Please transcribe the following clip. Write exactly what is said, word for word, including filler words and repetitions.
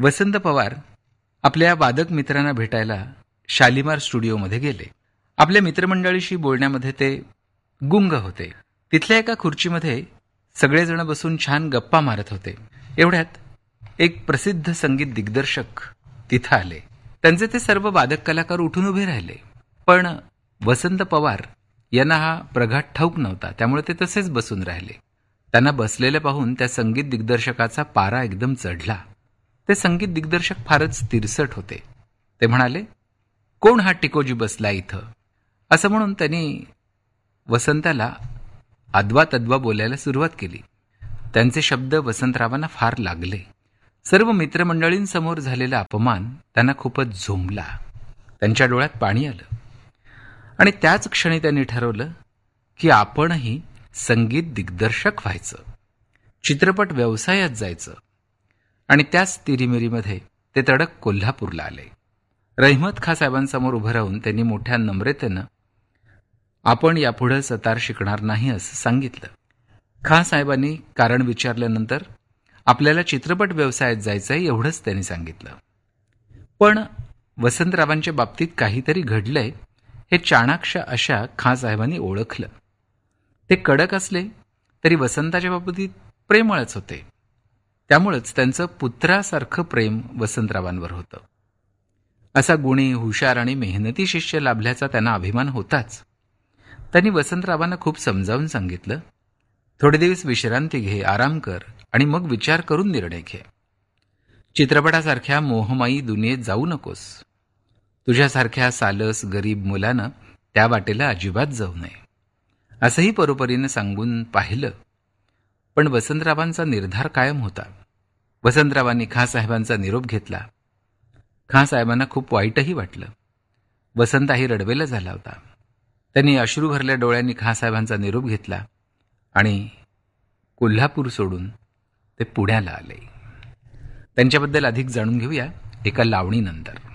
वसंत पवार आपल्या वादक मित्रांना भेटायला शालिमार स्टुडिओमध्ये गेले. आपल्या मित्रमंडळीशी बोलण्यामध्ये ते गुंग होते. तिथल्या एका खुर्चीमध्ये सगळेजण बसून छान गप्पा मारत होते. एवढ्यात एक प्रसिद्ध संगीत दिग्दर्शक तिथं आले. त्यांचे ते सर्व वादक कलाकार उठून उभे राहिले. पण वसंत पवार यांना हा प्रघात ठाऊक नव्हता, त्यामुळे ते तसेच बसून राहिले. त्यांना बसलेले पाहून त्या संगीत दिग्दर्शकाचा पारा एकदम चढला. ते संगीत दिग्दर्शक फारच तिरसट होते. ते म्हणाले, कोण हा टिकोजी बसला इथं? असं म्हणून त्यांनी वसंताला अद्वा तद्वा बोलायला सुरुवात केली. त्यांचे शब्द वसंतरावांना फार लागले. सर्व मित्रमंडळींसमोर झालेला अपमान त्यांना खूपच झोंबला. त्यांच्या डोळ्यात पाणी आलं आणि त्याच क्षणी त्यांनी ठरवलं की आपणही संगीत दिग्दर्शक व्हायचं, चित्रपट व्यवसायात जायचं. आणि त्याच तिरीमिरीमध्ये ते तडक कोल्हापूरला आले. रहिमत खाँ साहेबांसमोर उभं राहून त्यांनी मोठ्या नम्रतेनं आपण यापुढं सतार शिकणार नाही असं सांगितलं. खाँ साहेबांनी कारण विचारल्यानंतर आपल्याला चित्रपट व्यवसायात जायचंय एवढंच त्यांनी सांगितलं. पण वसंतरावांच्या बाबतीत काहीतरी घडलंय हे चाणाक्ष अशा खाँ साहेबांनी ओळखलं. ते कडक असले तरी वसंताच्या बाबतीत प्रेमळच होते. त्यामुळेच त्यांचं पुत्रासारखं प्रेम वसंतरावांवर होतं. असा गुणी, हुशार आणि मेहनती शिष्य लाभल्याचा त्यांना अभिमान होताच. त्यांनी वसंतरावांना खूप समजावून सांगितलं, थोडे दिवस विश्रांती घे, आराम कर आणि मग विचार करून निर्णय घे. चित्रपटासारख्या मोहमायी दुनियेत जाऊ नकोस. तुझ्यासारख्या सालस गरीब मुलानं त्या वाटेला अजिबात जाऊ नये असंही परोपरीनं सांगून पाहिलं. पण वसंतरावांचा निर्धार कायम होता. वसंतरावांनी खाँ साहेबांचा निरोप घेतला. खाँ साहेबांना खूप वाईटही वाटलं. वसंताही रडवेला झाला होता. त्यांनी अश्रू भरल्या डोळ्यांनी खाँ साहेबांचा निरोप घेतला आणि कोल्हापूर सोडून ते पुण्याला आले. त्यांच्याबद्दल अधिक जाणून घेऊया एका लावणीनंतर.